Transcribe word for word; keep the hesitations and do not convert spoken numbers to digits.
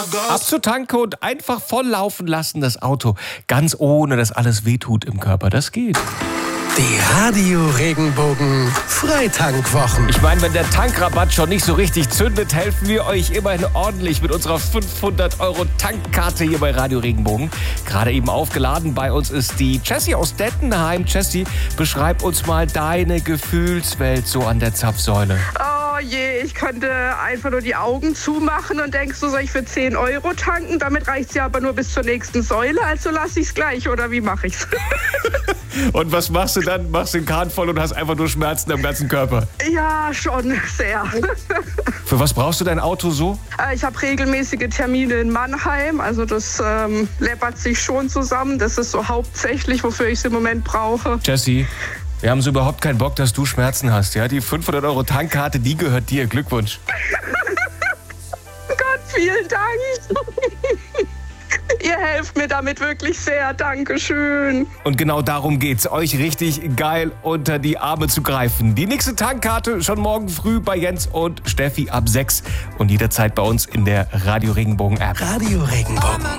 Ab zur Tanke und einfach volllaufen lassen das Auto. Ganz ohne, dass alles wehtut im Körper. Das geht. Die Radio Regenbogen Freitankwwochen. Ich meine, wenn der Tankrabatt schon nicht so richtig zündet, helfen wir euch immerhin ordentlich mit unserer fünfhundert Euro Tankkarte hier bei Radio Regenbogen. Gerade eben aufgeladen. Bei uns ist die Jessie aus Dettenheim. Jessie, beschreib uns mal deine Gefühlswelt so an der Zapfsäule. Oh je, ich könnte einfach nur die Augen zumachen und denkst du, soll ich für zehn Euro tanken? Damit reicht es ja aber nur bis zur nächsten Säule, also lasse ich es gleich, oder wie mache ich's? Und was machst du dann? Machst den Kahn voll und hast einfach nur Schmerzen am ganzen Körper? Ja, schon sehr. Für was brauchst du dein Auto so? Ich habe regelmäßige Termine in Mannheim, also das ähm, läppert sich schon zusammen. Das ist so hauptsächlich, wofür ich es im Moment brauche. Jessie, wir haben so überhaupt keinen Bock, dass du Schmerzen hast. Ja? Die fünfhundert Euro Tankkarte, die gehört dir. Glückwunsch. Gott, vielen Dank. Ihr helft mir damit wirklich sehr. Dankeschön. Und genau darum geht's, euch richtig geil unter die Arme zu greifen. Die nächste Tankkarte schon morgen früh bei Jens und Steffi ab sechs und jederzeit bei uns in der Radio Regenbogen App. Radio Regenbogen.